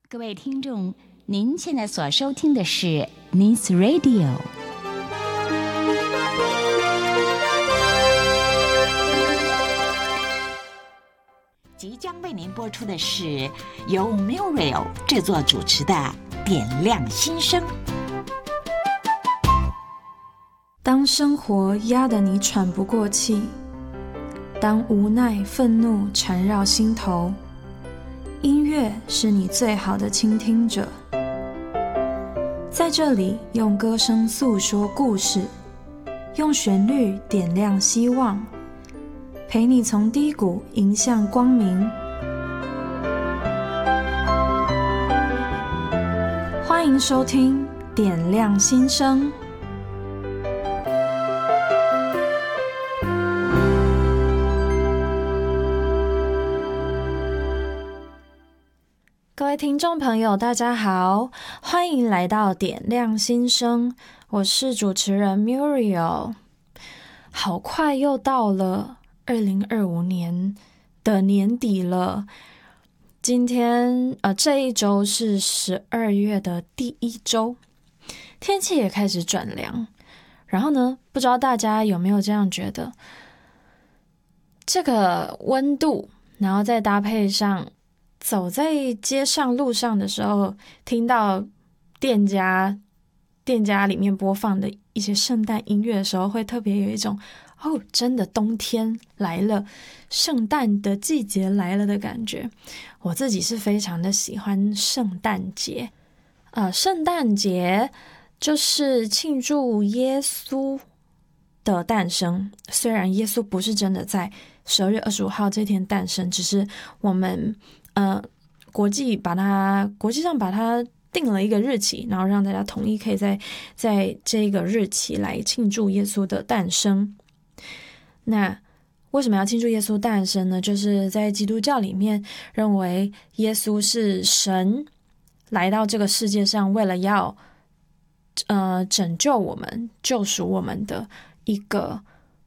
各位听众，您现在所收听的是 News Radio。即将为您播出的是由 Muriel 制作主持的《点亮心声》。 当生活压得你喘不过气，当无奈、愤怒缠绕心头，音乐是你最好的倾听者。在这里，用歌声诉说故事，用旋律点亮希望，陪你从低谷迎向光明。欢迎收听《点亮心声》。各位听众朋友，大家好，欢迎来到点亮心声，我是主持人 Muriel。 好快又到了2025年的年底了，今天这一周是12月的第一周，天气也开始转凉。然后呢，不知道大家有没有这样觉得，这个温度，然后再搭配上走在街上路上的时候，听到店家里面播放的一些圣诞音乐的时候，会特别有一种真的冬天来了，圣诞的季节来了的感觉。我自己是非常的喜欢圣诞节。圣诞节就是庆祝耶稣的诞生，虽然耶稣不是真的在12月25号这天诞生，只是我们国际上把它定了一个日期，然后让大家统一可以在这个日期来庆祝耶稣的诞生。那为什么要庆祝耶稣诞生呢？就是在基督教里面认为耶稣是神来到这个世界上，为了要拯救我们、救赎我们的一个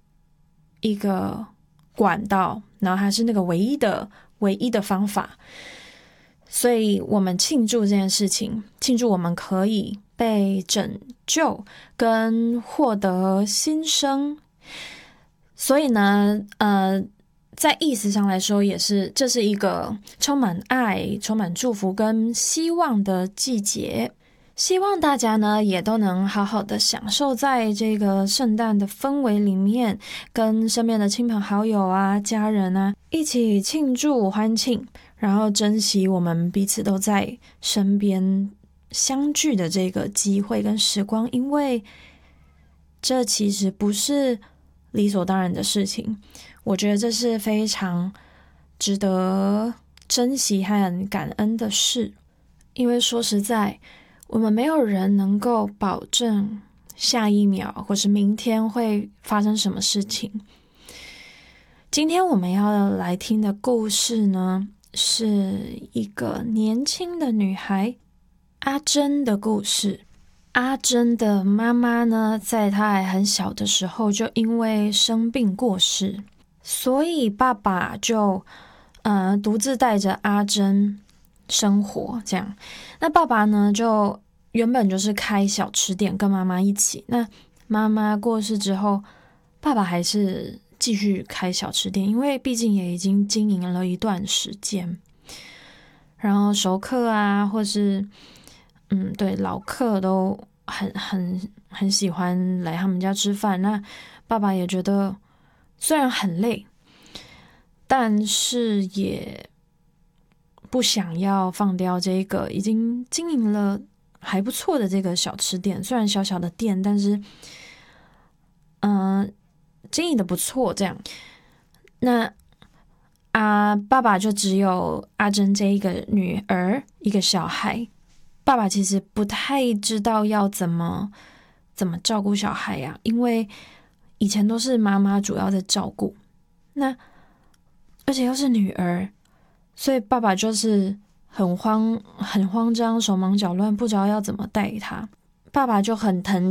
管道，然后它是那个唯一的方法。所以我们庆祝这件事情，庆祝我们可以被拯救跟获得新生。所以呢在意思上来说，这是一个充满爱、充满祝福跟希望的季节。希望大家呢也都能好好的享受在这个圣诞的氛围里面，跟身边的亲朋好友啊、家人啊一起庆祝欢庆，然后珍惜我们彼此都在身边相聚的这个机会跟时光，因为这其实不是理所当然的事情。我觉得这是非常值得珍惜和感恩的事，因为说实在，我们没有人能够保证下一秒或是明天会发生什么事情。今天我们要来听的故事呢，是一个年轻的女孩阿珍的故事。阿珍的妈妈呢，在她还很小的时候就因为生病过世，所以爸爸就独自带着阿珍生活这样。那爸爸呢，就原本就是开小吃店跟妈妈一起，那妈妈过世之后，爸爸还是继续开小吃店，因为毕竟也已经经营了一段时间，然后熟客啊或是对老客都很喜欢来他们家吃饭。那爸爸也觉得虽然很累，但是也不想要放掉这个已经经营了还不错的这个小吃店。虽然小小的店，但是经营的不错这样。那爸爸就只有阿珍这一个女儿，一个小孩。爸爸其实不太知道要怎么照顾小孩呀，因为以前都是妈妈主要在照顾，那而且又是女儿，所以爸爸就是很慌张，手忙脚乱，不知道要怎么带她。爸爸就很疼